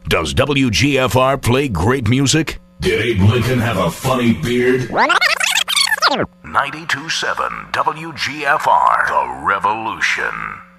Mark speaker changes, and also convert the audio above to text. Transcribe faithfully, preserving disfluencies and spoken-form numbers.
Speaker 1: Does W G F R play great music? Did Abe Lincoln have a funny beard? ninety-two point seven W G F R, The Revolution.